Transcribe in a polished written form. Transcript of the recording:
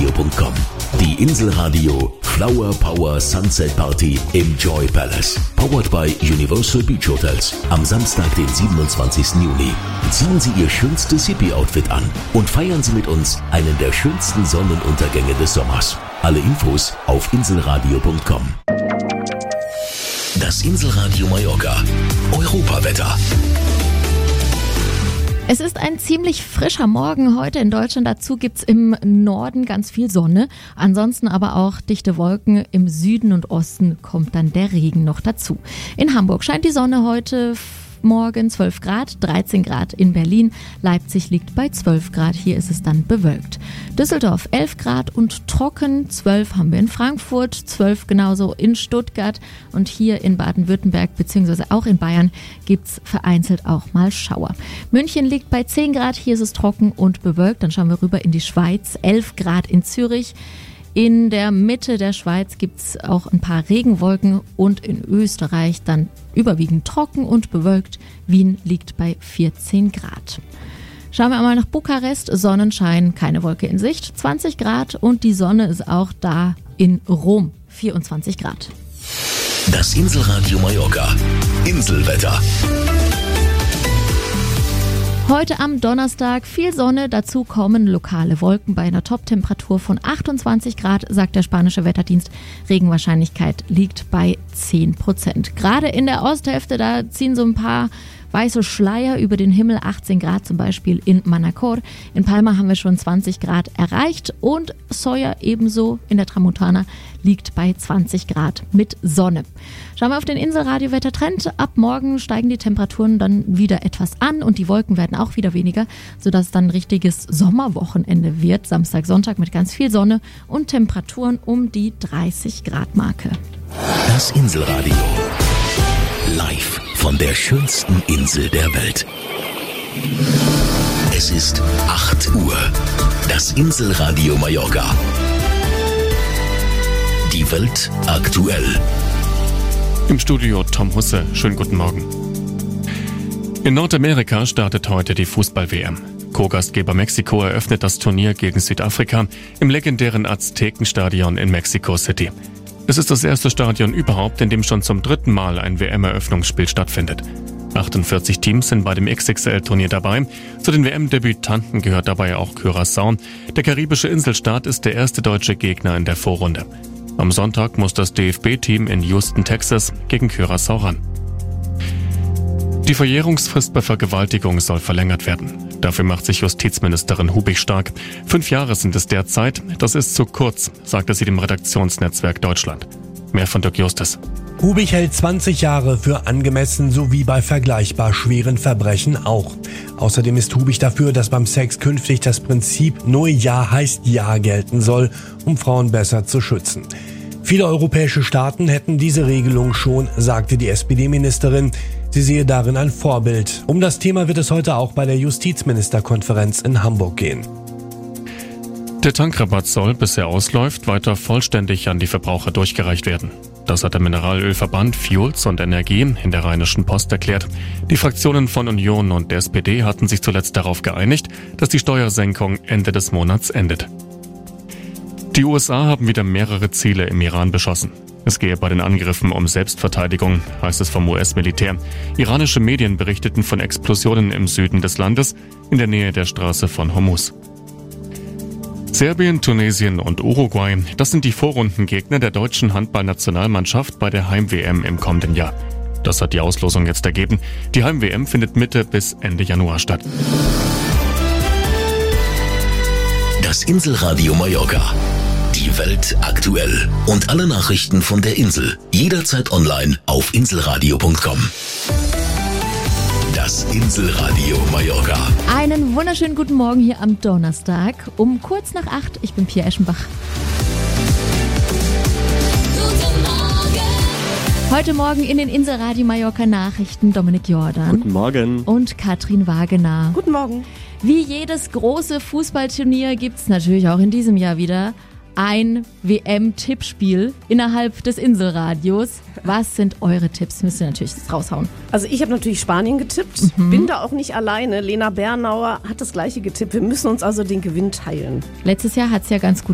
inselradio.com. Die Inselradio Flower Power Sunset Party im Joy Palace. Powered by Universal Beach Hotels. Am Samstag, den 27. Juni. Ziehen Sie Ihr schönstes Hippie-Outfit an und feiern Sie mit uns einen der schönsten Sonnenuntergänge des Sommers. Alle Infos auf inselradio.com. Das Inselradio Mallorca. Europawetter. Es ist ein ziemlich frischer Morgen heute in Deutschland. Dazu gibt's im Norden ganz viel Sonne. Ansonsten aber auch dichte Wolken. Im Süden und Osten kommt dann der Regen noch dazu. In Hamburg scheint die Sonne heute morgen 12 Grad, 13 Grad in Berlin. Leipzig liegt bei 12 Grad. Hier ist es dann bewölkt. Düsseldorf 11 Grad und trocken. 12 haben wir in Frankfurt, 12 genauso in Stuttgart. Und hier in Baden-Württemberg bzw. auch in Bayern gibt's vereinzelt auch mal Schauer. München liegt bei 10 Grad. Hier ist es trocken und bewölkt. Dann schauen wir rüber in die Schweiz. 11 Grad in Zürich. In der Mitte der Schweiz gibt's auch ein paar Regenwolken und in Österreich dann überwiegend trocken und bewölkt. Wien liegt bei 14 Grad. Schauen wir einmal nach Bukarest. Sonnenschein, keine Wolke in Sicht, 20 Grad und die Sonne ist auch da in Rom, 24 Grad. Das Inselradio Mallorca. Inselwetter. Heute am Donnerstag viel Sonne, dazu kommen lokale Wolken bei einer Toptemperatur von 28 Grad, sagt der spanische Wetterdienst. Regenwahrscheinlichkeit liegt bei 10%. Gerade in der Osthälfte, da ziehen so ein paar weiße Schleier über den Himmel, 18 Grad zum Beispiel in Manacor. In Palma haben wir schon 20 Grad erreicht und Sóller ebenso in der Tramontana liegt bei 20 Grad mit Sonne. Schauen wir auf den Inselradio-Wettertrend. Ab morgen steigen die Temperaturen dann wieder etwas an und die Wolken werden auch wieder weniger, sodass es dann ein richtiges Sommerwochenende wird. Samstag, Sonntag mit ganz viel Sonne und Temperaturen um die 30 Grad Marke. Das Inselradio. Live von der schönsten Insel der Welt. Es ist 8 Uhr. Das Inselradio Mallorca. Die Welt aktuell. Im Studio Tom Husse. Schönen guten Morgen. In Nordamerika startet heute die Fußball-WM. Co-Gastgeber Mexiko eröffnet das Turnier gegen Südafrika im legendären Aztekenstadion in Mexico City. Es ist das erste Stadion überhaupt, in dem schon zum 3. Mal ein WM-Eröffnungsspiel stattfindet. 48 Teams sind bei dem XXL-Turnier dabei. Zu den WM-Debütanten gehört dabei auch Curaçao. Der karibische Inselstaat ist der erste deutsche Gegner in der Vorrunde. Am Sonntag muss das DFB-Team in Houston, Texas, gegen Curaçao ran. Die Verjährungsfrist bei Vergewaltigung soll verlängert werden. Dafür macht sich Justizministerin Hubig stark. 5 Jahre sind es derzeit. Das ist zu kurz, sagte sie dem Redaktionsnetzwerk Deutschland. Mehr von Dirk Justus. Hubig hält 20 Jahre für angemessen, sowie bei vergleichbar schweren Verbrechen auch. Außerdem ist Hubig dafür, dass beim Sex künftig das Prinzip nur Ja heißt Ja gelten soll, um Frauen besser zu schützen. Viele europäische Staaten hätten diese Regelung schon, sagte die SPD-Ministerin. Sie sehe darin ein Vorbild. Um das Thema wird es heute auch bei der Justizministerkonferenz in Hamburg gehen. Der Tankrabatt soll, bis er ausläuft, weiter vollständig an die Verbraucher durchgereicht werden. Das hat der Mineralölverband Fuels und Energie in der Rheinischen Post erklärt. Die Fraktionen von Union und der SPD hatten sich zuletzt darauf geeinigt, dass die Steuersenkung Ende des Monats endet. Die USA haben wieder mehrere Ziele im Iran beschossen. Es gehe bei den Angriffen um Selbstverteidigung, heißt es vom US-Militär. Iranische Medien berichteten von Explosionen im Süden des Landes, in der Nähe der Straße von Hormuz. Serbien, Tunesien und Uruguay, das sind die Vorrundengegner der deutschen Handballnationalmannschaft bei der Heim-WM im kommenden Jahr. Das hat die Auslosung jetzt ergeben. Die Heim-WM findet Mitte bis Ende Januar statt. Das Inselradio Mallorca. Die Welt aktuell. Und alle Nachrichten von der Insel. Jederzeit online auf inselradio.com. Das Inselradio Mallorca. Einen wunderschönen guten Morgen hier am Donnerstag um kurz nach 8. Ich bin Pia Eschenbach. Guten Morgen. Heute Morgen in den Inselradio Mallorca Nachrichten Dominik Jordan. Guten Morgen. Und Katrin Wagener. Guten Morgen. Wie jedes große Fußballturnier gibt es natürlich auch in diesem Jahr wieder ein WM-Tippspiel innerhalb des Inselradios. Was sind eure Tipps? Müsst ihr natürlich raushauen. Also ich habe natürlich Spanien getippt, bin da auch nicht alleine. Lena Bernauer hat das gleiche getippt. Wir müssen uns also den Gewinn teilen. Letztes Jahr hat es ja ganz gut